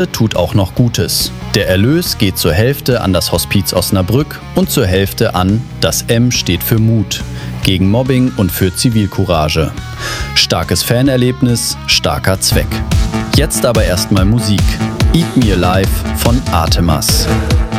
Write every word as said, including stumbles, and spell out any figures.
tut auch noch Gutes. Der Erlös geht zur Hälfte an das Hospiz Osnabrück und zur Hälfte an das M steht für Mut, gegen Mobbing und für Zivilcourage. Starkes Fanerlebnis, starker Zweck. Jetzt aber erstmal Musik. Eat Me Alive von Artemas.